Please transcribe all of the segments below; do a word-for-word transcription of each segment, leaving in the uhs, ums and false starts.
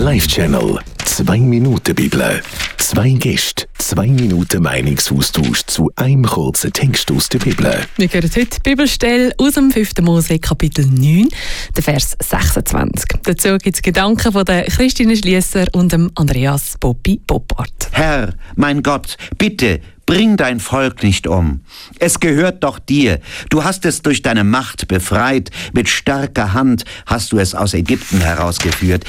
Live-Channel. Zwei Minuten Bibel. Zwei Gäste, zwei Minuten Meinungsaustausch zu einem kurzen Text aus der Bibel. Wir hören heute die Bibelstelle aus dem fünften Mose, Kapitel neun, der Vers sechsundzwanzig. Dazu gibt es Gedanken von der Christine Schliesser und dem Andreas Bobby Boppart. Herr, mein Gott, bitte, bring dein Volk nicht um. Es gehört doch dir. Du hast es durch deine Macht befreit. Mit starker Hand hast du es aus Ägypten herausgeführt.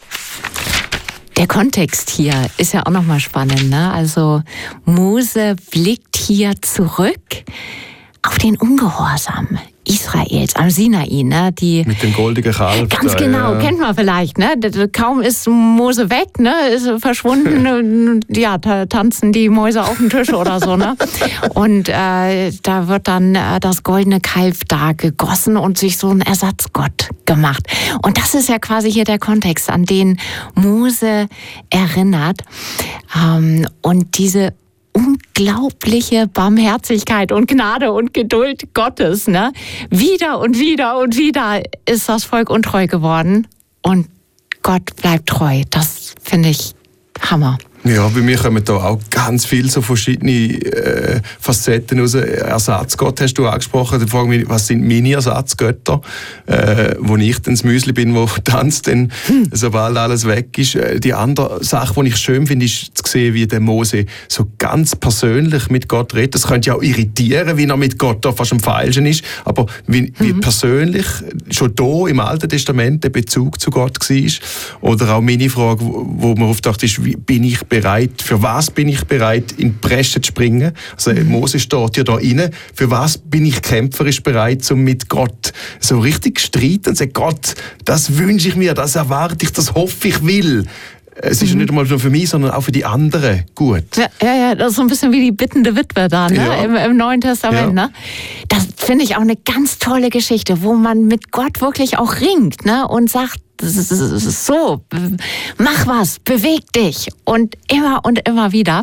Der Kontext hier ist ja auch nochmal spannend, ne? Also Mose blickt hier zurück auf den Ungehorsam Israels am Sinai, ne? Die mit dem goldenen Kalb. Ganz da, genau, ja. Kennt man vielleicht, ne? Kaum ist Mose weg, ne? Ist verschwunden, ja, da tanzen die Mäuse auf dem Tisch oder so, ne? Und äh, da wird dann äh, das goldene Kalb da gegossen und sich so ein Ersatzgott gemacht. Und das ist ja quasi hier der Kontext, an den Mose erinnert. Ähm, und diese unglaubliche Barmherzigkeit und Gnade und Geduld Gottes, ne? Wieder und wieder und wieder ist das Volk untreu geworden und Gott bleibt treu. Das finde ich Hammer. Ja, bei mir kommen da auch ganz viele so verschiedene äh, Facetten raus. Ersatzgott hast du angesprochen. Da frage ich mich, was sind meine Ersatzgötter? Äh, wo ich dann das Müsli bin, wo tanzt, dann, hm. sobald alles weg ist. Die andere Sache, die ich schön finde, ist zu sehen, wie der Mose so ganz persönlich mit Gott redet. Das könnte ja auch irritieren, wie er mit Gott da fast am Falschen ist. Aber wie, wie mhm. persönlich schon da im Alten Testament der Bezug zu Gott war. Oder auch meine Frage, wo, wo man oft dachte, ist, wie bin ich bereit, für was bin ich bereit, in die Bresche zu springen? Also mhm. Mose steht ja da rein, für was bin ich kämpferisch bereit, um mit Gott so richtig zu streiten und sagen, Gott, das wünsche ich mir, das erwarte ich, das hoffe ich will. Es ist mhm. nicht einmal nur für mich, sondern auch für die anderen gut. Ja, ja, ja, das ist so ein bisschen wie die bittende Witwe da, ne? Ja. Im, im Neuen Testament. Ja. Ne? Das finde ich auch eine ganz tolle Geschichte, wo man mit Gott wirklich auch ringt, ne? Und sagt, so, mach was, beweg dich. Und immer und immer wieder.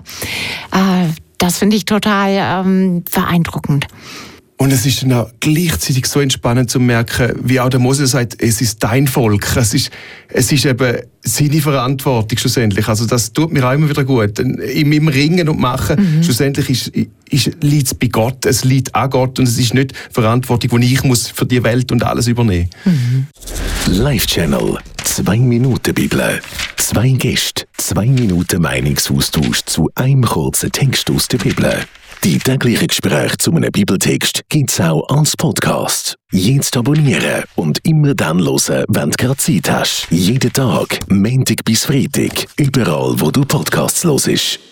Das finde ich total ähm, beeindruckend. Und es ist dann auch gleichzeitig so entspannend zu merken, wie auch der Mose sagt, es ist dein Volk. Es ist, es ist eben seine Verantwortung schlussendlich. Also das tut mir auch immer wieder gut. In meinem Ringen und Machen, mhm. schlussendlich ist, ist, liegt es bei Gott, es liegt an Gott und es ist nicht Verantwortung, die ich muss für die Welt und alles übernehmen muss. Mhm. Live-Channel. Zwei Minuten Bibel. Zwei Gäste, zwei Minuten Meinungsaustausch zu einem kurzen Text aus der Bibel. Die täglichen Gespräche zu einem Bibeltext gibt's auch als Podcast. Jetzt abonnieren und immer dann hören, wenn du gerade Zeit hast. Jeden Tag, Montag bis Freitag, überall wo du Podcasts hörst.